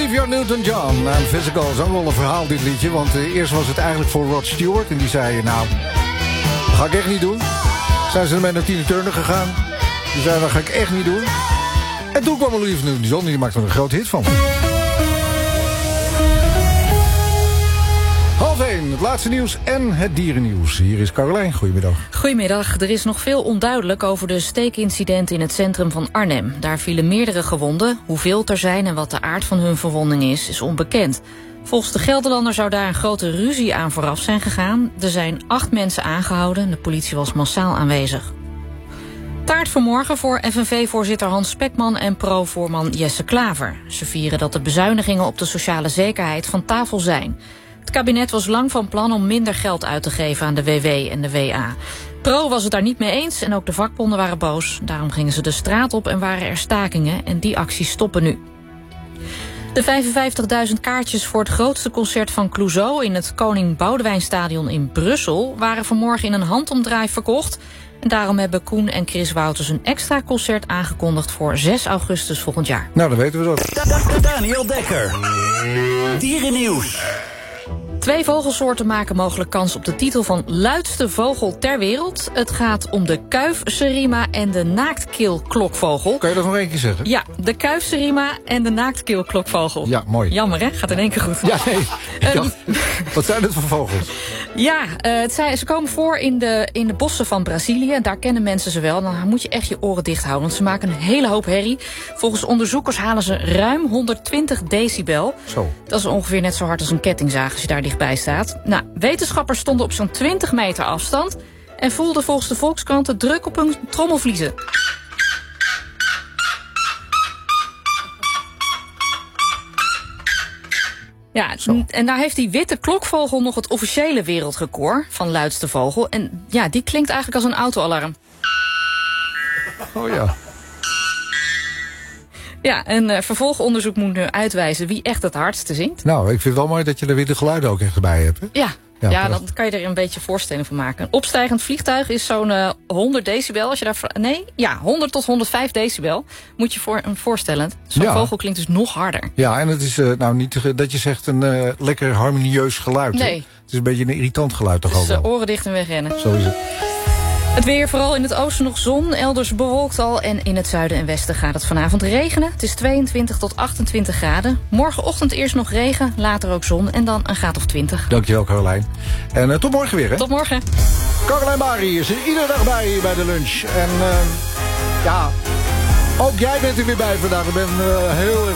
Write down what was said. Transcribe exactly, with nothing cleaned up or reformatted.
Olivia Newton-John en Physical is ook wel een verhaal, dit liedje. Want uh, eerst was het eigenlijk voor Rod Stewart. En die zei, nou, dat ga ik echt niet doen. Zijn ze ermee naar Tina Turner gegaan. Die zei, dat ga ik echt niet doen. En toen kwam Olivia Newton-John en die maakte er een groot hit van. Half één, het laatste nieuws en het dierennieuws. Hier is Carolijn, goedemiddag. Goedemiddag. Er is nog veel onduidelijk over de steekincident in het centrum van Arnhem. Daar vielen meerdere gewonden. Hoeveel er zijn en wat de aard van hun verwonding is, is onbekend. Volgens de Gelderlander zou daar een grote ruzie aan vooraf zijn gegaan. Er zijn acht mensen aangehouden. De politie was massaal aanwezig. Taart vanmorgen voor F N V-voorzitter Hans Spekman en pro-voorman Jesse Klaver. Ze vieren dat de bezuinigingen op de sociale zekerheid van tafel zijn. Het kabinet was lang van plan om minder geld uit te geven aan de W W en de W A. Pro was het daar niet mee eens en ook de vakbonden waren boos. Daarom gingen ze de straat op en waren er stakingen en die acties stoppen nu. De vijfenvijftigduizend kaartjes voor het grootste concert van Clouseau in het Koning Boudewijnstadion in Brussel waren vanmorgen in een handomdraai verkocht. En daarom hebben Koen en Chris Wouters een extra concert aangekondigd voor zes augustus volgend jaar. Nou, dan weten we dat. Daniel Dekker. Dierennieuws. Twee vogelsoorten maken mogelijk kans op de titel van luidste vogel ter wereld. Het gaat om de kuifserima en de naaktkeelklokvogel. Kan je dat nog één keer zeggen? Ja, de kuifserima en de naaktkeelklokvogel. Ja, mooi. Jammer, hè? Gaat in één keer goed. Ja, nee. Ik dacht, Um, wat zijn het voor vogels? Ja, uh, het zijn, ze komen voor in de, in de bossen van Brazilië. Daar kennen mensen ze wel. Dan moet je echt je oren dicht houden, want ze maken een hele hoop herrie. Volgens onderzoekers halen ze ruim honderdtwintig decibel. Zo. Dat is ongeveer net zo hard als een kettingzaag als je daar dichtbij staat. Nou, wetenschappers stonden op zo'n twintig meter afstand en voelden volgens de Volkskrant de druk op hun trommelvliezen. Ja, Zo. en daar heeft die witte klokvogel nog het officiële wereldrecord van luidste vogel. En ja, die klinkt eigenlijk als een autoalarm. Oh ja. Ja, en uh, vervolgonderzoek moet nu uitwijzen wie echt het hardste zingt. Nou, ik vind het wel mooi dat je er weer de geluiden ook echt bij hebt. Hè? Ja, Ja, ja, prachtig. dan kan je er een beetje voorstelling van maken. Een opstijgend vliegtuig is zo'n uh, honderd decibel. Als je daar, nee, ja, honderd tot honderdvijf decibel. Moet je voor, voorstellen. Zo'n Ja. vogel klinkt dus nog harder. Ja, en het is uh, nou niet uh, dat je zegt een uh, lekker harmonieus geluid. hè? Nee. Het is een beetje een irritant geluid toch Dus ook uh, wel. oren dicht en wegrennen. Zo is het. Het weer, vooral in het oosten nog zon, elders bewolkt al. En in het zuiden en westen gaat het vanavond regenen. Het is tweeëntwintig tot achtentwintig graden. Morgenochtend eerst nog regen, later ook zon en dan een graad of twintig. Dankjewel, Carolijn. En uh, tot morgen weer, hè? Tot morgen. Carolijn Bari is er iedere dag bij bij de lunch. En uh, ja, ook jij bent er weer bij vandaag. Ik ben uh, heel erg